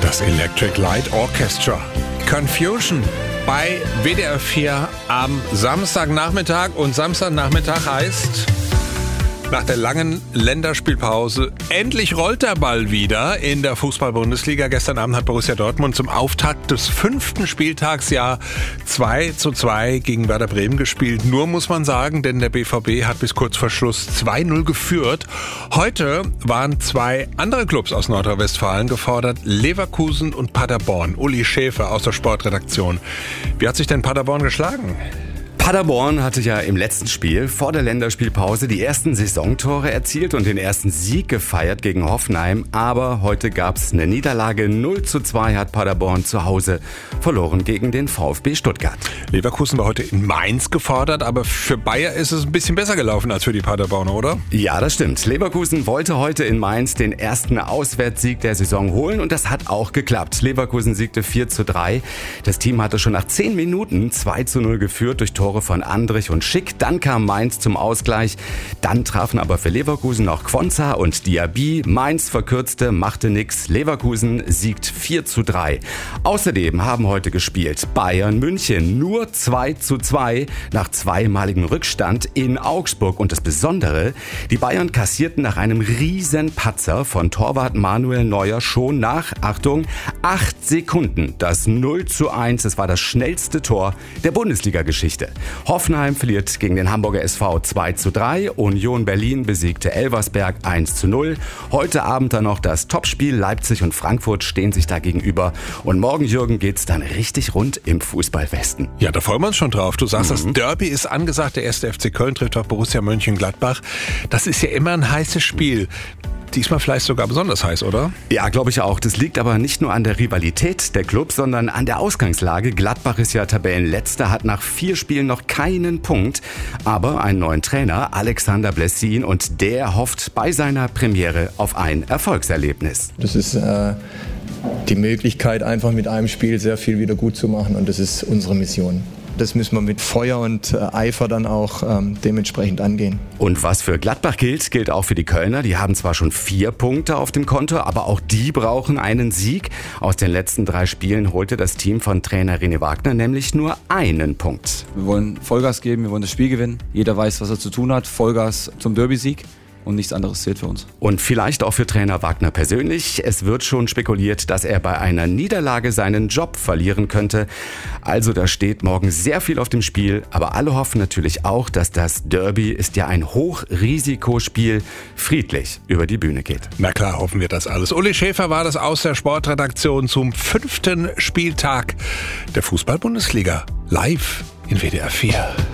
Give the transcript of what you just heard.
Das Electric Light Orchestra. Confusion bei WDR 4 am Samstagnachmittag. Und Samstagnachmittag heißt, nach der langen Länderspielpause, endlich rollt der Ball wieder in der Fußball-Bundesliga. Gestern Abend hat Borussia Dortmund zum Auftakt des 5. Spieltags 2:2 gegen Werder Bremen gespielt. Nur muss man sagen, denn der BVB hat bis kurz vor Schluss 2:0 geführt. Heute waren 2 andere Clubs aus Nordrhein-Westfalen gefordert, Leverkusen und Paderborn. Uli Schäfer aus der Sportredaktion. Wie hat sich denn Paderborn geschlagen? Paderborn hatte ja im letzten Spiel vor der Länderspielpause die ersten Saisontore erzielt und den ersten Sieg gefeiert gegen Hoffenheim. Aber heute gab's eine Niederlage. 0:2 hat Paderborn zu Hause verloren gegen den VfB Stuttgart. Leverkusen war heute in Mainz gefordert, aber für Bayer ist es ein bisschen besser gelaufen als für die Paderborner, oder? Ja, das stimmt. Leverkusen wollte heute in Mainz den ersten Auswärtssieg der Saison holen und das hat auch geklappt. Leverkusen siegte 4:3. Das Team hatte schon nach 10 Minuten 2:0 geführt durch Tore von Andrich und Schick. Dann kam Mainz zum Ausgleich. Dann trafen aber für Leverkusen noch Quonza und Diaby. Mainz verkürzte, machte nix. Leverkusen siegt 4:3. Außerdem haben heute gespielt Bayern München. Nur 2:2 nach zweimaligem Rückstand in Augsburg. Und das Besondere, die Bayern kassierten nach einem riesen Patzer von Torwart Manuel Neuer schon nach, Achtung, 8 Sekunden das 0:1. Das war das schnellste Tor der Bundesliga-Geschichte. Hoffenheim verliert gegen den Hamburger SV 2:3. Union Berlin besiegte Elversberg 1:0. Heute Abend dann noch das Topspiel. Leipzig und Frankfurt stehen sich da gegenüber. Und morgen, Jürgen, geht's dann richtig rund im Fußballwesten. Ja, da freuen wir uns schon drauf. Du sagst, das Derby ist angesagt. Der 1. FC Köln trifft auf Borussia Mönchengladbach. Das ist ja immer ein heißes Spiel. Diesmal vielleicht sogar besonders heiß, oder? Ja, glaube ich auch. Das liegt aber nicht nur an der Rivalität der Clubs, sondern an der Ausgangslage. Gladbach ist ja Tabellenletzter, hat nach 4 Spielen noch keinen Punkt. Aber einen neuen Trainer, Alexander Blessin, und der hofft bei seiner Premiere auf ein Erfolgserlebnis. Das ist die Möglichkeit, einfach mit einem Spiel sehr viel wieder gut zu machen. Und das ist unsere Mission. Das müssen wir mit Feuer und Eifer dann auch dementsprechend angehen. Und was für Gladbach gilt, gilt auch für die Kölner. Die haben zwar schon 4 Punkte auf dem Konto, aber auch die brauchen einen Sieg. Aus den letzten 3 Spielen holte das Team von Trainer René Wagner nämlich nur einen Punkt. Wir wollen Vollgas geben, wir wollen das Spiel gewinnen. Jeder weiß, was er zu tun hat. Vollgas zum Derby-Sieg. Und nichts anderes zählt für uns. Und vielleicht auch für Trainer Wagner persönlich. Es wird schon spekuliert, dass er bei einer Niederlage seinen Job verlieren könnte. Also da steht morgen sehr viel auf dem Spiel. Aber alle hoffen natürlich auch, dass das Derby, ist ja ein Hochrisikospiel, friedlich über die Bühne geht. Na klar, hoffen wir das alles. Uli Schäfer war das aus der Sportredaktion zum 5. Spieltag der Fußball-Bundesliga. Live in WDR 4.